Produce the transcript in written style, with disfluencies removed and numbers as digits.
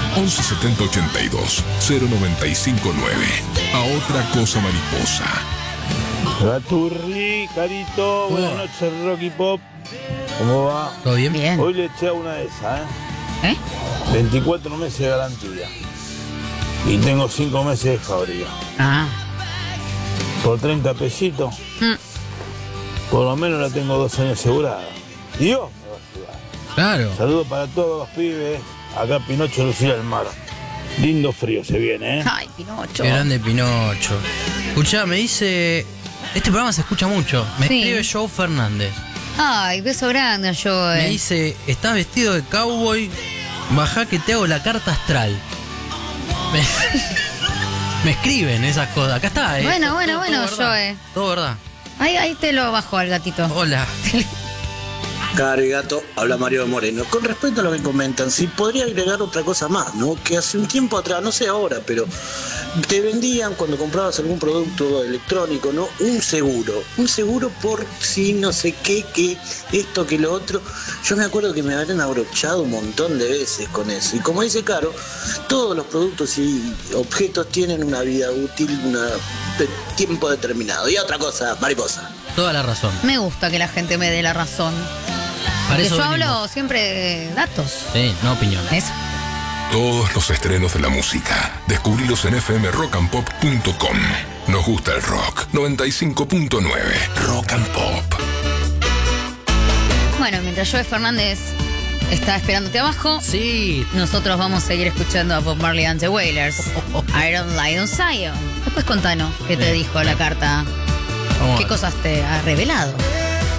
11 70 82 0959. A otra cosa mariposa. Gaturri, Carito, buenas noches, Rocky Pop. ¿Cómo va? ¿Todo bien? Bien. Hoy le eché a una de esas, ¿eh? 24 meses de garantía. Y tengo 5 meses de fábrica. Ah. Por 30 pesitos, por lo menos la tengo 2 años asegurada. Dios me va a ayudar. Claro. Saludos para todos los pibes. Acá Pinocho Lucía del Mar. Lindo frío se viene, ¿eh? Ay, Pinocho. Qué grande Pinocho. Escuchá, me dice... Este programa se escucha mucho. Me Sí. escribe Joe Fernández. Ay, beso grande a Joe. Me dice, estás vestido de cowboy, bajá que te hago la carta astral. Me escriben esas cosas. Acá está, ¿eh? Bueno, Todo verdad. Joe. Todo verdad. Ahí te lo bajo al gatito. Hola. Carigato, habla Mario Moreno. Con respecto a lo que comentan, si podría agregar otra cosa más, ¿no? Que hace un tiempo atrás, no sé ahora, pero te vendían cuando comprabas algún producto electrónico, ¿no? Un seguro por si no sé qué, que esto, que lo otro. Yo me acuerdo que me habían abrochado un montón de veces con eso. Y como dice Caro, todos los productos y objetos tienen una vida útil, tiempo determinado. Y otra cosa, mariposa. Toda la razón. Me gusta que la gente me dé la razón. Para Porque eso yo venimos. hablo siempre de datos. Sí, no opiniones. Eso. Todos los estrenos de la música. Descubrilos en fmrockandpop.com. Nos gusta el rock. 95.9. Rock and Pop. Bueno, mientras Joe Fernández está esperándote abajo, Sí. nosotros vamos a seguir escuchando a Bob Marley and the Wailers. Iron Lion Zion. Después contanos qué te dijo la carta. Vamos a ¿Qué ver. cosas te ha revelado?